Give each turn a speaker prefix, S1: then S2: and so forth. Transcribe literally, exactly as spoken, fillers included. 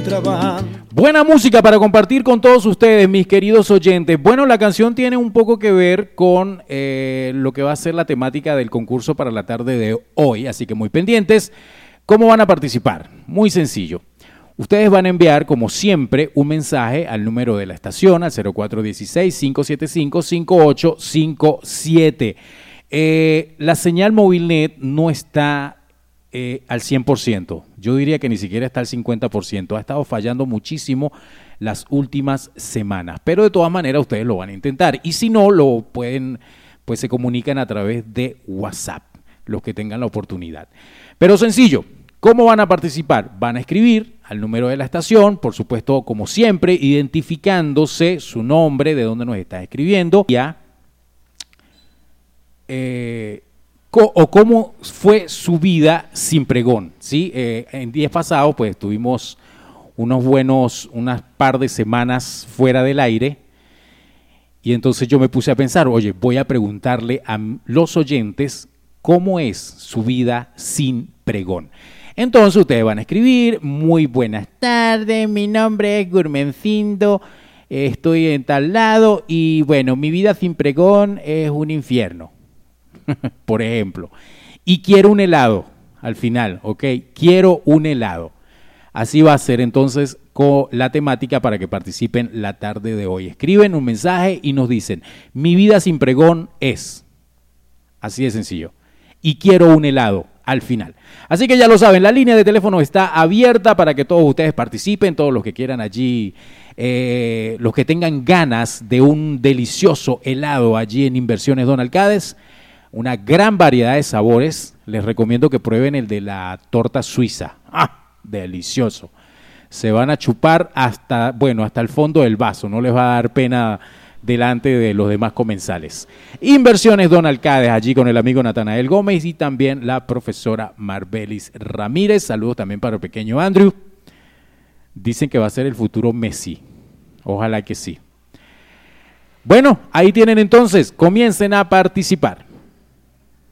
S1: contrabando.
S2: Buena música para compartir con todos ustedes, mis queridos oyentes. Bueno, la canción tiene un poco que ver con eh, lo que va a ser la temática del concurso para la tarde de hoy, así que muy pendientes. ¿Cómo van a participar? Muy sencillo. Ustedes van a enviar, como siempre, un mensaje al número de la estación, al cero cuatro uno seis, cinco siete cinco, cinco ocho cinco siete. Eh, la señal Movilnet no está eh, al cien por ciento. Yo diría que ni siquiera está al cincuenta por ciento. Ha estado fallando muchísimo las últimas semanas. Pero de todas maneras ustedes lo van a intentar. Y si no, lo pueden, pues se comunican a través de WhatsApp, los que tengan la oportunidad. Pero sencillo. ¿Cómo van a participar? Van a escribir al número de la estación, por supuesto, como siempre, identificándose su nombre, de dónde nos está escribiendo, ya, eh, co- o cómo fue su vida sin pregón, ¿sí? Eh, en días pasados, pues, tuvimos unos buenos, unas par de semanas fuera del aire, y entonces yo me puse a pensar, oye, voy a preguntarle a los oyentes cómo es su vida sin pregón. Entonces ustedes van a escribir, muy buenas tardes, mi nombre es Gurmencindo, estoy en tal lado y bueno, mi vida sin pregón es un infierno, por ejemplo. Y quiero un helado al final, ¿ok? Quiero un helado. Así va a ser entonces con la temática para que participen la tarde de hoy. Escriben un mensaje y nos dicen, mi vida sin pregón es, así de sencillo, y quiero un helado al final. Así que ya lo saben, la línea de teléfono está abierta para que todos ustedes participen, todos los que quieran allí, eh, los que tengan ganas de un delicioso helado allí en Inversiones Don Alcádes, una gran variedad de sabores. Les recomiendo que prueben el de la torta suiza. ¡Ah! Delicioso. Se van a chupar hasta, bueno, hasta el fondo del vaso, no les va a dar pena delante de los demás comensales. Inversiones Don Alcádes, allí con el amigo Natanael Gómez y también la profesora Marbelis Ramírez. Saludos también para el pequeño Andrew. Dicen que va a ser el futuro Messi. Ojalá que sí. Bueno, ahí tienen entonces, comiencen a participar.